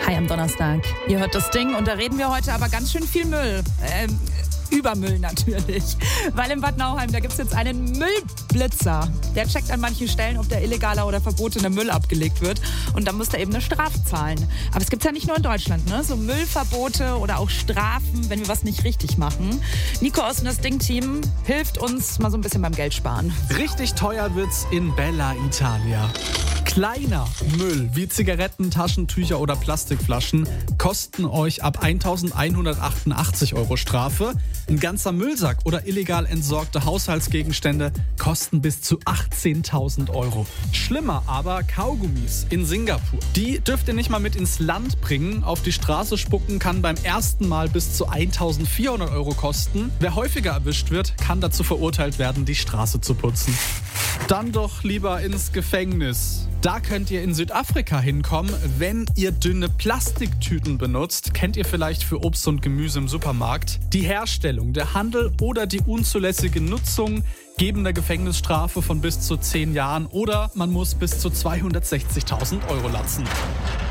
Hi am Donnerstag. Ihr hört das Ding und da reden wir heute aber ganz schön viel Müll. Über Müll natürlich. Weil in Bad Nauheim, da gibt es jetzt einen Müllblitzer. Der checkt an manchen Stellen, ob der illegaler oder verbotener Müll abgelegt wird. Und dann muss der eben eine Strafe zahlen. Aber es gibt ja nicht nur in Deutschland, ne? So Müllverbote oder auch Strafen, wenn wir was nicht richtig machen. Nico aus dem Das Ding-Team hilft uns mal so ein bisschen beim Geld sparen. Richtig teuer wird's in Bella Italia. Kleiner Müll wie Zigaretten, Taschentücher oder Plastikflaschen kosten euch ab 1.188 € Strafe. Ein ganzer Müllsack oder illegal entsorgte Haushaltsgegenstände kosten bis zu 18.000 €. Schlimmer aber Kaugummis in Singapur. Die dürft ihr nicht mal mit ins Land bringen. Auf die Straße spucken kann beim ersten Mal bis zu 1.400 € kosten. Wer häufiger erwischt wird, kann dazu verurteilt werden, die Straße zu putzen. Dann doch lieber ins Gefängnis. Da könnt ihr in Südafrika hinkommen, wenn ihr dünne Plastiktüten benutzt. Kennt ihr vielleicht für Obst und Gemüse im Supermarkt. Die Herstellung, der Handel oder die unzulässige Nutzung geben eine Gefängnisstrafe von bis zu 10 Jahren oder man muss bis zu 260.000 € latzen.